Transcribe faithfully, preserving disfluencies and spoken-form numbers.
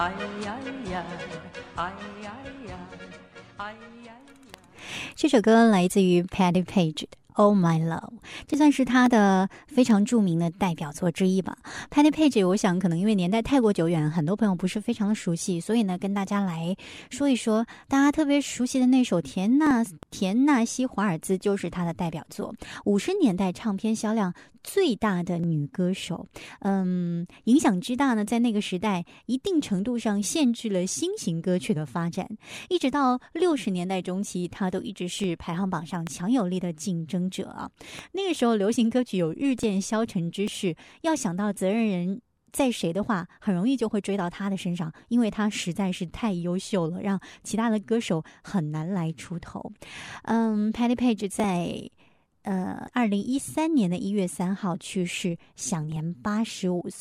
这首歌来自于 Patti Page 的Oh My Love， 这算是他的非常著名的代表作之一吧。Patti Page 我想可能因为年代太过久远，很多朋友不是非常的熟悉，所以呢跟大家来说一说大家特别熟悉的那首田纳田纳西华尔兹，就是他的代表作，五十年代唱片销量最大的女歌手。嗯，影响之大呢，在那个时代一定程度上限制了新型歌曲的发展，一直到六十年代中期，她都一直是排行榜上强有力的竞争者啊。那个时候流行歌曲有日渐消沉之势，要想到责任人在谁的话，很容易就会追到他的身上，因为他实在是太优秀了，让其他的歌手很难来出头。嗯 Patti Page 在呃，二零一三年的一月三号去世，享年八十五岁。